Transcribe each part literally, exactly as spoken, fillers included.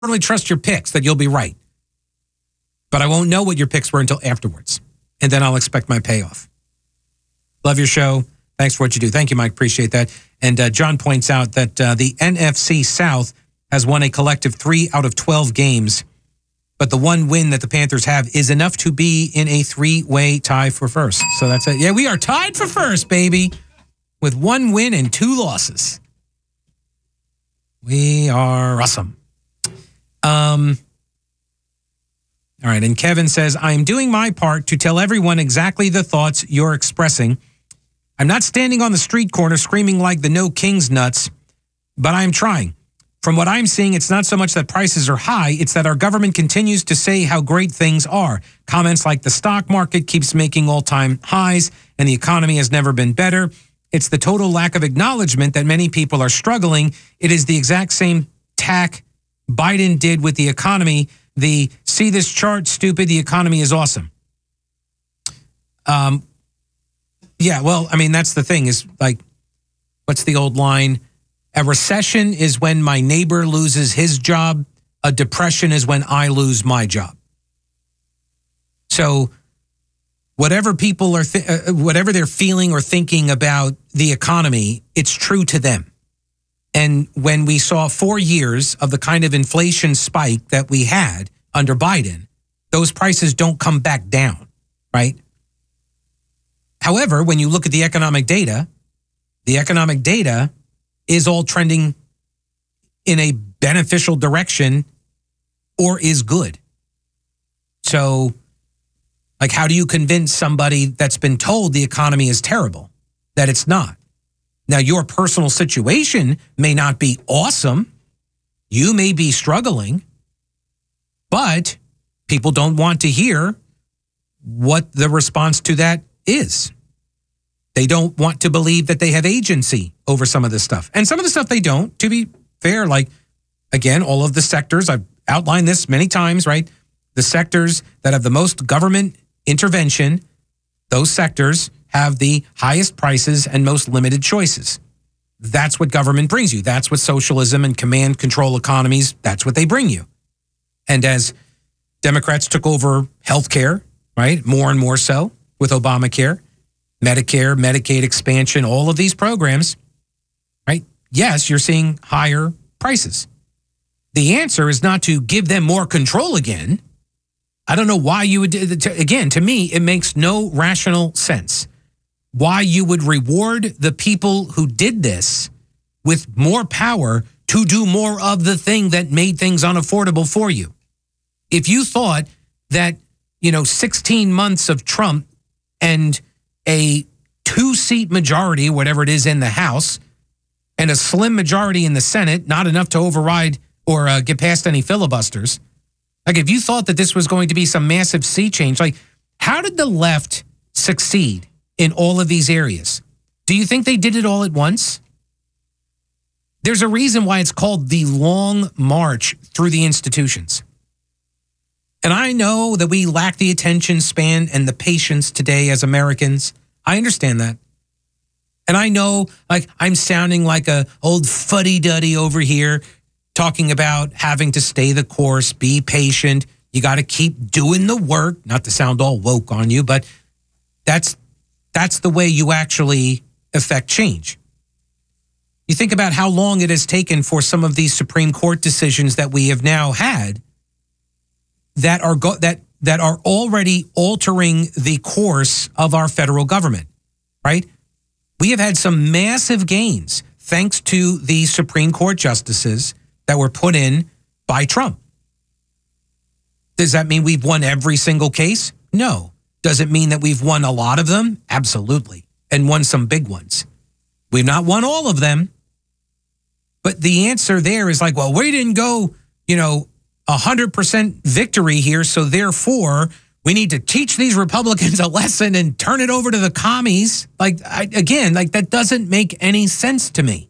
certainly trust your picks that you'll be right. But I won't know what your picks were until afterwards. And then I'll expect my payoff. Love your show. Thanks for what you do. Thank you, Mike. Appreciate that. And uh, John points out that uh, the N F C South has won a collective three out of twelve games. But the one win that the Panthers have is enough to be in a three-way tie for first. So that's it. Yeah, we are tied for first, baby, with one win and two losses. We are awesome. Um. All right, and Kevin says, I'm doing my part to tell everyone exactly the thoughts you're expressing. I'm not standing on the street corner screaming like the No Kings nuts, but I'm trying. From what I'm seeing, it's not so much that prices are high, it's that our government continues to say how great things are. Comments like the stock market keeps making all-time highs and the economy has never been better. It's the total lack of acknowledgement that many people are struggling. It is the exact same tack Biden did with the economy. The see this chart, stupid, the economy is awesome. Um, yeah, well, I mean, that's the thing is like, what's the old line? A recession is when my neighbor loses his job. A depression is when I lose my job. So whatever people are, th- uh, whatever they're feeling or thinking about the economy, it's true to them. And when we saw four years of the kind of inflation spike that we had under Biden, those prices don't come back down, right? However, when you look at the economic data, the economic data is all trending in a beneficial direction or is good. So, like, how do you convince somebody that's been told the economy is terrible that it's not? Now, your personal situation may not be awesome. You may be struggling, but people don't want to hear what the response to that is. They don't want to believe that they have agency over some of this stuff. And some of the stuff they don't, to be fair, like, again, all of the sectors, I've outlined this many times, right? The sectors that have the most government intervention, those sectors have the highest prices and most limited choices. That's what government brings you. That's what socialism and command control economies, that's what they bring you. And as Democrats took over healthcare, right, more and more so with Obamacare, Medicare, Medicaid expansion, all of these programs, right? Yes, you're seeing higher prices. The answer is not to give them more control again. I don't know why you would, again, to me, it makes no rational sense. Why you would reward the people who did this with more power to do more of the thing that made things unaffordable for you. If you thought that, you know, sixteen months of Trump and a two-seat majority, whatever it is in the House, and a slim majority in the Senate, not enough to override or uh, get past any filibusters, like if you thought that this was going to be some massive sea change, like how did the left succeed in all of these areas? Do you think they did it all at once? There's a reason why it's called the long march through the institutions. And I know that we lack the attention span and the patience today as Americans. I understand that. And I know, like, I'm sounding like a old fuddy-duddy over here talking about having to stay the course, be patient. You got to keep doing the work, not to sound all woke on you, but that's that's the way you actually affect change. You think about how long it has taken for some of these Supreme Court decisions that we have now had that are go- that that are already altering the course of our federal government, right? We have had some massive gains thanks to the Supreme Court justices that were put in by Trump. Does that mean we've won every single case? No. Does it mean that we've won a lot of them? Absolutely. And won some big ones. We've not won all of them. But the answer there is like, well, we didn't go, you know, one hundred percent victory here, so therefore we need to teach these Republicans a lesson and turn it over to the commies. Like, I, again, like that doesn't make any sense to me.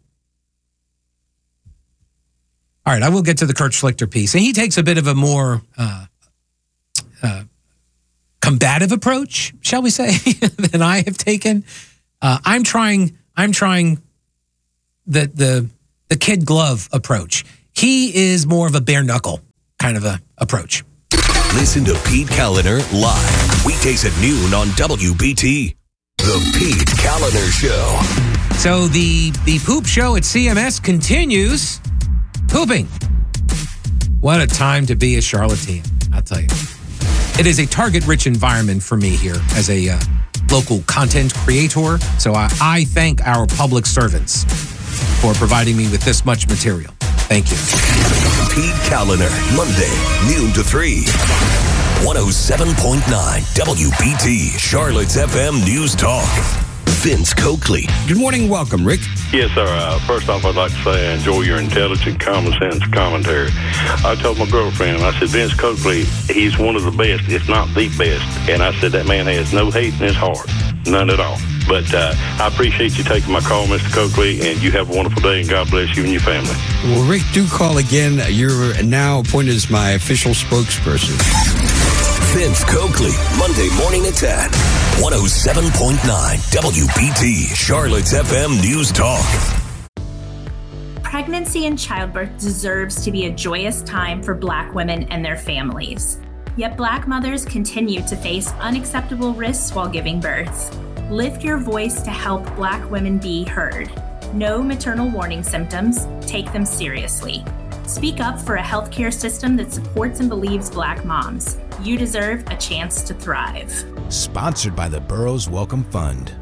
All right, I will get to the Kurt Schlichter piece. And he takes a bit of a more uh, uh, combative approach, shall we say, than I have taken. Uh, I'm trying, I'm trying the, the, the kid glove approach. He is more of a bare knuckle kind of a approach. Listen to Pete Kaliner live weekdays at noon on W B T. The Pete Kaliner Show. So the, the poop show at C M S continues pooping. What a time to be a charlatan, I'll tell you. It is a target-rich environment for me here as a uh, local content creator. So I, I thank our public servants for providing me with this much material. Thank you. Pete Kaliner, Monday, noon to three. one oh seven point nine W B T, Charlotte's F M News Talk. Vince Coakley. Good morning. Welcome, Rick. Yes, sir. Uh, first off, I'd like to say I enjoy your intelligent, common sense commentary. I told my girlfriend, I said, Vince Coakley, he's one of the best, if not the best. And I said, that man has no hate in his heart. None at all. But uh, I appreciate you taking my call, Mister Coakley, and you have a wonderful day, and God bless you and your family. Well, Rick, do call again. You're now appointed as my official spokesperson. Vince Coakley, Monday morning at ten. one oh seven point nine W B T, Charlotte's F M News Talk. Pregnancy and childbirth deserves to be a joyous time for Black women and their families. Yet Black mothers continue to face unacceptable risks while giving birth. Lift your voice to help Black women be heard. Know maternal warning symptoms. Take them seriously. Speak up for a healthcare system that supports and believes Black moms. You deserve a chance to thrive. Sponsored by the Burroughs Welcome Fund.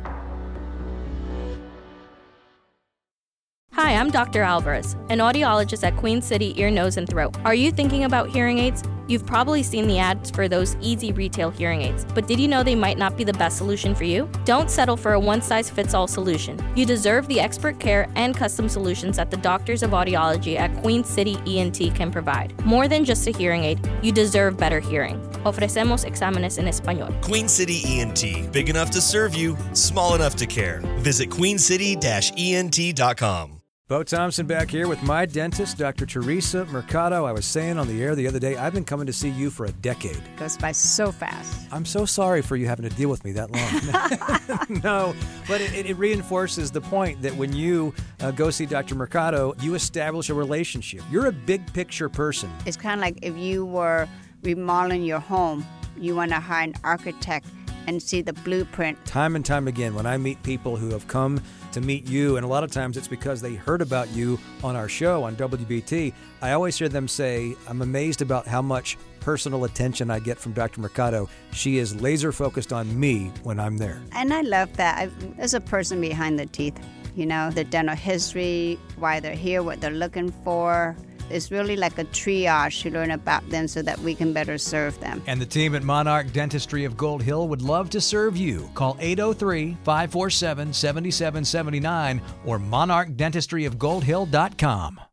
Hi, I'm Doctor Alvarez, an audiologist at Queen City Ear, Nose, and Throat. Are you thinking about hearing aids? You've probably seen the ads for those easy retail hearing aids, but did you know they might not be the best solution for you? Don't settle for a one-size-fits-all solution. You deserve the expert care and custom solutions that the doctors of audiology at Queen City E N T can provide. More than just a hearing aid, you deserve better hearing. Ofrecemos exámenes en español. Queen City E N T, big enough to serve you, small enough to care. Visit queen city dash E N T dot com. Bo Thompson back here with my dentist, Doctor Teresa Mercado. I was saying on the air the other day, I've been coming to see you for a decade. Goes by so fast. I'm so sorry for you having to deal with me that long. No, but it, it reinforces the point that when you uh, go see Doctor Mercado, you establish a relationship. You're a big picture person. It's kind of like if you were remodeling your home, you want to hire an architect and see the blueprint. Time and time again, when I meet people who have come to meet you, and a lot of times it's because they heard about you on our show on W B T, I always hear them say, I'm amazed about how much personal attention I get from Doctor Mercado. She is laser focused on me when I'm there. And I love that. I, there's a person behind the teeth, you know, the dental history, why they're here, what they're looking for. It's really like a triage to learn about them so that we can better serve them. And the team at Monarch Dentistry of Gold Hill would love to serve you. Call eight oh three, five four seven, seven seven seven nine or monarch dentistry of gold hill dot com.